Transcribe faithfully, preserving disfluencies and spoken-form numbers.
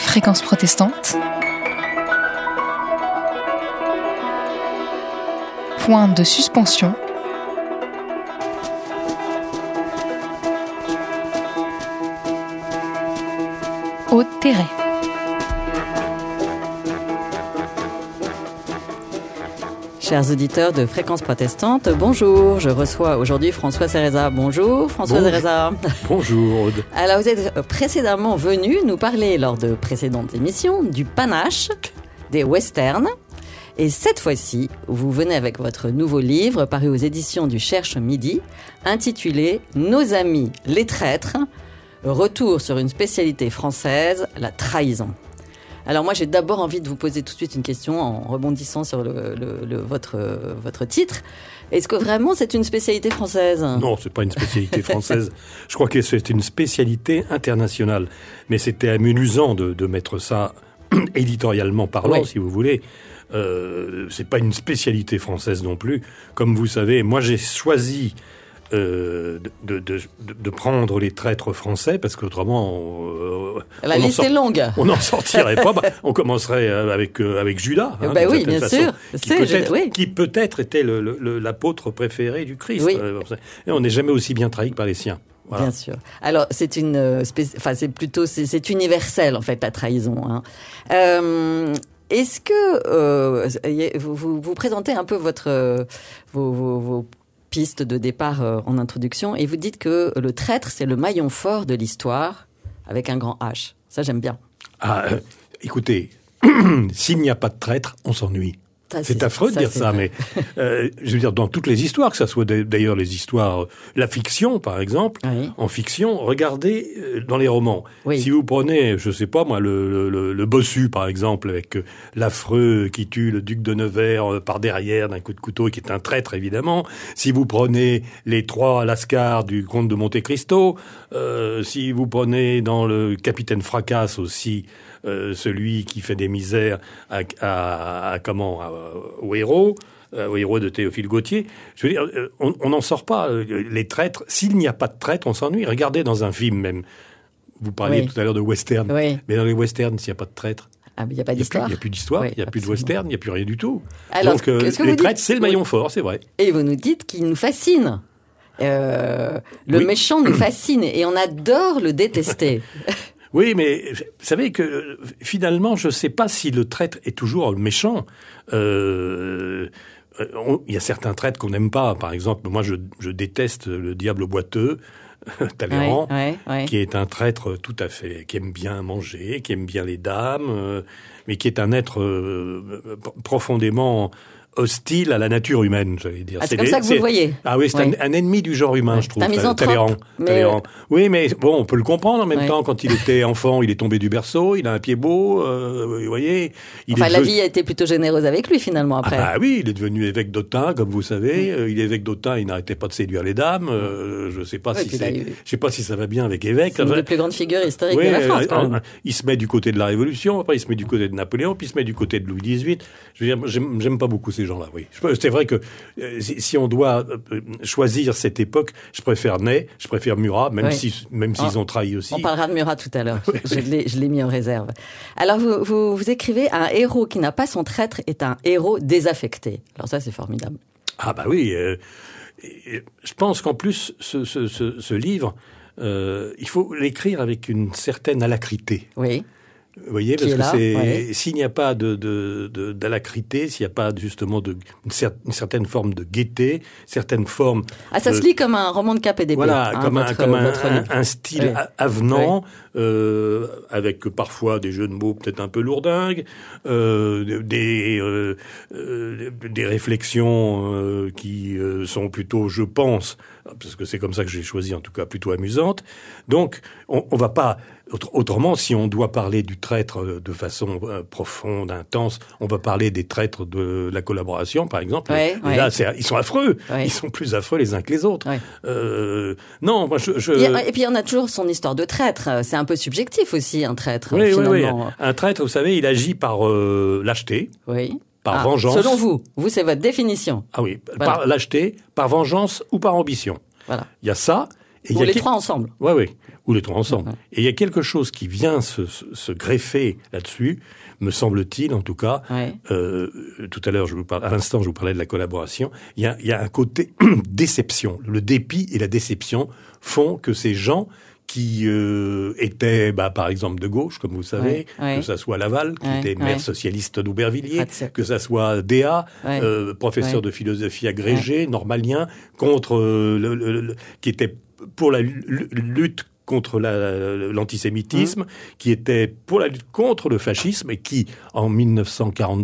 Fréquence protestante. Point de suspension. Haute-Terray. Chers auditeurs de Fréquence protestante, bonjour. Je reçois aujourd'hui François Cereza. Bonjour François Cereza. Bonjour Aude. Alors vous êtes précédemment venu nous parler lors de précédentes émissions du panache, des westerns. Et cette fois-ci, vous venez avec votre nouveau livre paru aux éditions du Cherche Midi, intitulé « Nos amis les traîtres », retour sur une spécialité française, la trahison. Alors moi, j'ai d'abord envie de vous poser tout de suite une question en rebondissant sur le, le, le, votre, votre titre. Est-ce que vraiment c'est une spécialité française ? Non, c'est pas une spécialité française. Je crois que c'est une spécialité internationale. Mais c'était amusant de, de mettre ça éditorialement parlant, oui. Si vous voulez. Euh, c'est pas une spécialité française non plus. Comme vous savez, moi j'ai choisi Euh, de, de, de, de prendre les traîtres français parce qu'autrement on, la on liste sort, est longue. On n'en sortirait pas. Bah, on commencerait avec euh, avec Judas. Hein, bah oui, bien façon, sûr. Qui peut-être, oui. qui peut-être était le, le, l'apôtre préféré du Christ. Oui. Et on n'est jamais aussi bien trahi que par les siens. Voilà. Bien sûr. Alors c'est une, spéc... enfin c'est plutôt c'est, c'est universel en fait la trahison. Hein. Euh... Est-ce que euh, vous, vous vous présentez un peu votre vos, vos, vos piste de départ euh, en introduction, et vous dites que le traître, c'est le maillon fort de l'histoire, avec un grand H. Ça, j'aime bien. Ah, euh, écoutez, s'il n'y a pas de traître, on s'ennuie. Ça, c'est, c'est affreux ça, de dire ça, vrai. mais euh, je veux dire, dans toutes les histoires, que ça soit d'ailleurs les histoires, la fiction, par exemple, oui. En fiction, regardez euh, dans les romans. Oui. Si vous prenez, je sais pas moi, le, le, le bossu, par exemple, avec euh, l'affreux qui tue le duc de Nevers euh, par derrière d'un coup de couteau, qui est un traître, évidemment. Si vous prenez les trois Lascars du comte de Monte Cristo, euh, si vous prenez dans le Capitaine Fracasse aussi, Euh, celui qui fait des misères à, à, à comment à, au héros, euh, au héros de Théophile Gautier. Je veux dire, on n'en sort pas. Les traîtres, s'il n'y a pas de traîtres, on s'ennuie. Regardez dans un film même. Vous parliez oui. tout à l'heure de western, oui. mais dans les westerns, s'il n'y a pas de traîtres, ah, il n'y a pas d'histoire. Il n'y a plus d'histoire, il n'y a plus de western, il n'y a plus rien du tout. Alors, donc euh, les traîtres, c'est le maillon oui. fort, c'est vrai. Et vous nous dites qu'il nous fascine. Euh, le oui. méchant nous fascine et on adore le détester. Oui, mais vous savez que finalement, je ne sais pas si le traître est toujours le méchant. Euh, on, il y a certains traîtres qu'on n'aime pas. Par exemple, moi, je, je déteste le diable boiteux, Talleyrand, ouais, ouais, ouais. qui est un traître tout à fait, qui aime bien manger, qui aime bien les dames, euh, mais qui est un être euh, profondément hostile à la nature humaine, j'allais dire. Ah, c'est, c'est comme les, ça que vous le voyez. Ah oui, c'est oui. Un, un ennemi du genre humain, ouais. je trouve. C'est un misanthrope. Talleyrand. Mais... Talleyrand. Oui, mais bon, on peut le comprendre en même ouais. temps. Quand il était enfant, il est tombé du berceau, il a un pied beau, euh, vous voyez. Il enfin, est la devenu... vie a été plutôt généreuse avec lui, finalement, après. Ah bah oui, il est devenu évêque d'Autun, comme vous savez. Mmh. Il est évêque d'Autun, il n'arrêtait pas de séduire les dames. Euh, je sais pas ouais, si c'est, eu... je sais pas si ça va bien avec évêque. C'est une des plus grandes figures historiques oui, de la France, quand même. Il se met du côté de la Révolution, après il se met du côté de Napoléon, puis il se met du côté de Louis dix-huit. Je veux dire, j'aime, j'aime pas beaucoup ces gens-là, oui. C'est vrai que si on doit choisir cette époque, je préfère Ney, je préfère Murat, même, oui. si, même s'ils oh, ont trahi aussi. On parlera de Murat tout à l'heure, je, je, l'ai, je l'ai mis en réserve. Alors, vous, vous, vous écrivez « Un héros qui n'a pas son traître est un héros désaffecté ». Alors ça, c'est formidable. Ah bah oui, euh, je pense qu'en plus, ce, ce, ce, ce livre, euh, il faut l'écrire avec une certaine alacrité. Oui. Vous voyez, parce que là, c'est, ouais. s'il n'y a pas de, de, de, d'alacrité, s'il n'y a pas justement de, une, cer- une certaine forme de gaieté, certaine forme... Ah, ça de, se lit comme un roman de K P D P. Voilà, hein, comme, votre, un, comme un, un, un style oui. avenant, oui. euh, avec parfois des jeux de mots peut-être un peu lourdingues, euh, des, euh, euh, des réflexions euh, qui euh, sont plutôt, je pense, parce que c'est comme ça que j'ai choisi en tout cas, plutôt amusantes. Donc, on ne va pas... Autrement, si on doit parler du traître de façon euh, profonde, intense, on va parler des traîtres de la collaboration, par exemple. Ouais, et ouais. là, c'est, ils sont affreux. Ouais. Ils sont plus affreux les uns que les autres. Ouais. Euh, non, moi, je... je... Et, et puis, on a toujours son histoire de traître. C'est un peu subjectif aussi, un traître, oui, finalement. Oui, oui. Un traître, vous savez, il agit par euh, lâcheté. Oui. Par ah, vengeance. Selon vous. Vous, c'est votre définition. Ah oui. Voilà. Par lâcheté, par vengeance ou par ambition. Voilà. Il y a ça. Ou les trois ensemble. Oui, oui, ou les trois ensemble. Ouais. Et il y a quelque chose qui vient se, se, se greffer là-dessus, me semble-t-il, en tout cas. Ouais. Euh, tout à l'heure, je vous parle, à l'instant, je vous parlais de la collaboration. Il y a, il y a un côté déception. Le dépit et la déception font que ces gens qui euh, étaient, bah, par exemple, de gauche, comme vous savez, ouais, ouais. que ça soit Laval, qui ouais, était maire ouais. socialiste d'Aubervilliers, que ça soit Déa, ouais. euh, professeur ouais. de philosophie agrégé, ouais. normalien, contre euh, le, le, le, qui était pour la lutte contre la, l'antisémitisme, mmh. qui était pour la lutte contre le fascisme et qui, en mille neuf cent quarante